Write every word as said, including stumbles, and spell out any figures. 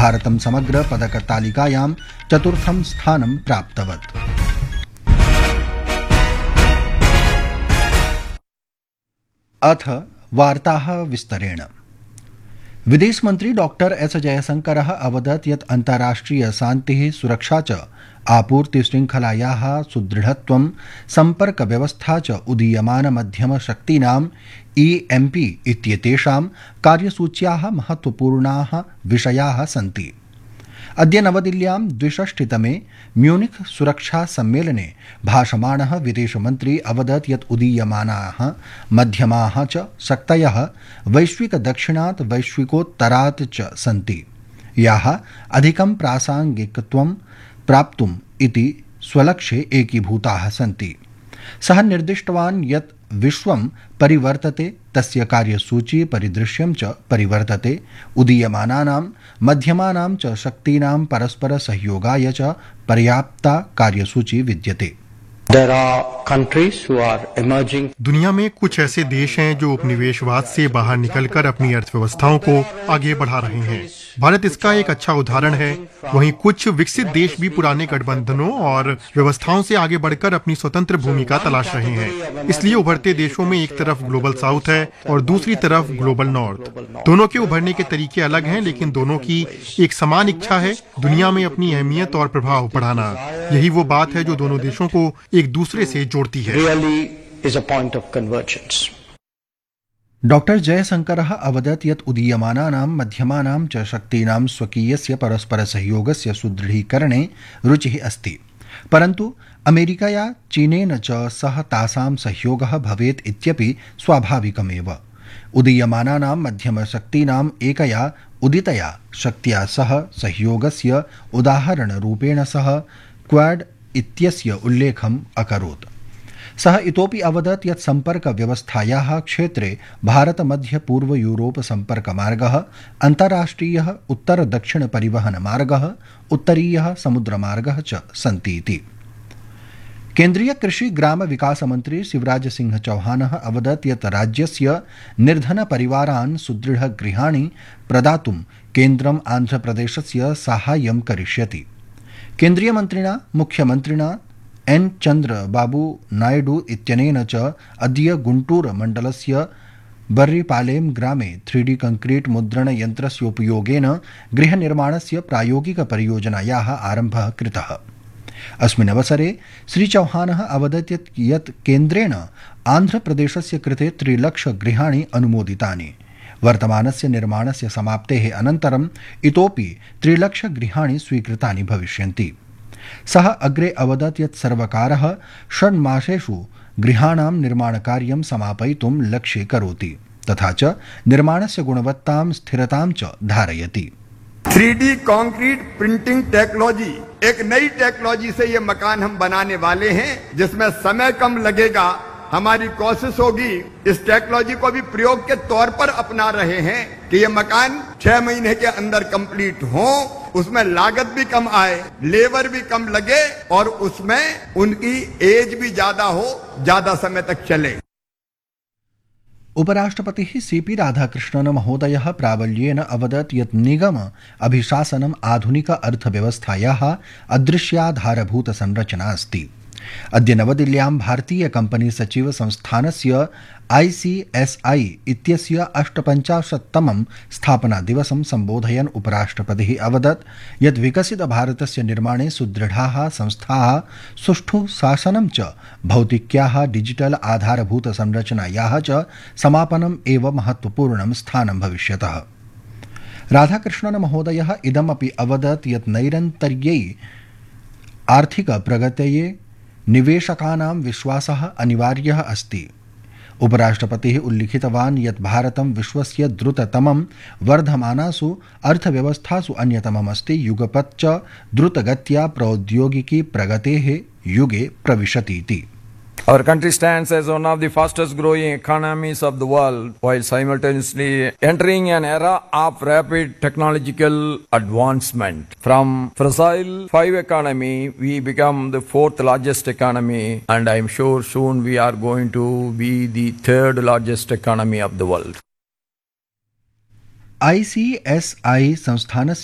भारतं समग्र पदकतालिकायां चतुर्थं स्थानं प्राप्तवत्। अथ वार्ताः विस्तरेण। विदेश मंत्री डॉक्टर एस जयशंकरः अवदत् यत् अन्ताराष्ट्रिय शान्तिः सुरक्षा च आपूर्ति श्रृंखलायाः सुदृढत्वं सम्पर्कव्यवस्था च उदीयमान मध्यम शक्तीनाम् ई एम पी इत्येतेषां कार्यसूच्याः महत्वपूर्णाः विषयाः सन्ति। अद्य नवदिल्ल्यां द्विषष्टितमे म्यूनिख सुरक्षा सम्मेलने भाषमाणः विदेशमन्त्री अवदत् यत् उदीयमानाः मध्यमाः च शक्तयः वैश्विक दक्षिणात् वैश्विकोत्तरात् च सन्ति, याः अधिकं प्रासंगिकत्वं प्राप्तुम् इति स्वलक्ष्ये एकीभूताः सन्ति। सः निर्दिष्टवान् यत् विश्वं परिवर्तते, तस्य कार्यसूची परिदृश्यं च परिवर्तते, उदीयमानानां मध्यमानां च शक्तीनां परस्पर सहयोगाय च पर्याप्ता कार्यसूची विद्यते। There are countries who are emerging. दुनिया में कुछ ऐसे देश हैं जो उपनिवेशवाद से बाहर निकलकर अपनी अर्थव्यवस्थाओं को आगे बढ़ा रहे हैं। भारत इसका एक अच्छा उदाहरण है। वहीं कुछ विकसित देश भी पुराने गठबंधनों और व्यवस्थाओं से आगे बढ़कर अपनी स्वतंत्र भूमिका तलाश रहे हैं। इसलिए उभरते देशों में एक तरफ ग्लोबल साउथ है और दूसरी तरफ ग्लोबल नॉर्थ। दोनों के उभरने के तरीके अलग हैं, लेकिन दोनों की एक समान इच्छा है दुनिया में अपनी अहमियत और प्रभाव बढ़ाना। यही वो बात है जो दोनों देशों को एक दूसरे से जोड़ती है। Really is a point of convergence. Doctor जयशंकरः अवदत् यत् उदीयमानानां मध्यमानां च शक्तीनां स्वकीयस्य परस्परसहयोगस्य सुदृढीकरणे रुचिः अस्ति, परन्तु अमेरिकया चीनेन च सह तासां सहयोगः भवेत् इत्यपि स्वाभाविकमेव। उदीयमानानां मध्यमशक्तीनाम् एकया उदितया शक्त्या सह सहयोगस्य उदाहरणरूपेण सः क्वाड इत्यस्य उल्लेखम् अकरोत्। सः इतोपि अवदत् यत् सम्पर्कव्यवस्थायाः क्षेत्रे भारत मध्य पूर्व यूरोप सम्पर्कमार्गः, अन्ताराष्ट्रियः उत्तर दक्षिण परिवहनमार्गः, उत्तरीयः समुद्रमार्गः च सन्ति इति। केन्द्रीय कृषि ग्राम विकास मंत्री शिवराज सिंह चौहानः अवदत् यत् राज्यस्य निर्धन परिवारान् सुदृढ गृहाणि प्रदातुं केन्द्रम् आन्ध्रप्रदेशस्य साहाय्यं करिष्यति। केन्द्रीय मन्त्रिणा मुख्यमन्त्रिणा एन चन्द्रबाबू नायडू इत्यनेन च अद्य गुंटूर मण्डलस्य बर्रीपालेम ग्रामे थ्री डी कंक्रीट मुद्रण यन्त्रस्य उपयोगेन गृहनिर्माणस्य प्रायोगिक परियोजनायाः आरम्भः कृतः। अस्मिन् अवसरे श्री चौहानः अवदत् यत् केन्द्रेण आन्ध्रप्रदेशस्य कृते त्रिलक्ष गृहाणि अनुमोदितानि। वर्तमानस्य निर्माणस्य समाप्तेः अनन्तरम् इतोपि त्रिलक्ष गृहाणि स्वीकृतानि भविष्यन्ति। सः अग्रे अवदत् यत् सर्वकारः षड्मासेषु गृहाणां निर्माणकार्यं समापयितुं लक्ष्ये करोति, तथा च निर्माणस्य गुणवत्तां स्थिरतां च धारयति। Three D concrete printing technology एक नई टेक्नोलॉजी से ये मकान हम बनाने वाले हैं, जिसमें समय कम लगेगा। हमारी कोशिश होगी इस टेक्नोलॉजी को भी प्रयोग के तौर पर अपना रहे हैं कि ये मकान छह महीने के अंदर कंप्लीट हो, उसमें लागत भी कम आए, लेबर भी कम लगे और उसमें उनकी एज भी ज्यादा हो, ज्यादा समय तक चले। उपराष्ट्रपतिः सीपी राधाकृष्णन् महोदयः प्राबल्येन अवदत् यत् निगम अभिशासनम् आधुनिक अर्थव्यवस्थायाः अदृश्याधारभूत संरचना अस्ति। अद्य नवदिल्ल्यां भारतीय कंपनी सचिव संस्थानस्य आई सी एस आई इत्यस्य अष्टपञ्चाशत्तमं स्थापना दिवसं सम्बोधयन् उपराष्ट्रपतिः अवदत् यत् विकसित भारतस्य निर्माणे सुदृढाः संस्थाः, सुष्ठु शासनं च भौतिक्याः डिजिटल आधारभूत संरचनायाः च समापनम् एव महत्वपूर्णं स्थानं भविष्यतः। राधाकृष्णन् महोदयः इदमपि अवदत् यत् नैरन्तर्यै आर्थिक प्रगतये निवेशकानां विश्वासः अनिवार्यः अस्ति। उपराष्ट्रपतिः उल्लिखितवान् यत् भारतं विश्वस्य द्रुततमं वर्धमानासु अर्थव्यवस्थासु अन्यतमम् अस्ति। युगपत् च द्रुतगत्या प्रौद्योगिकी प्रगतेः युगे प्रविशति इति। Our country stands as one of the fastest growing economies of the world, while simultaneously entering an era of rapid technological advancement. From fossil five economy, we become the fourth largest economy, and I'm sure soon we are going to be the third largest economy of the world. I C S I संस्थानस्य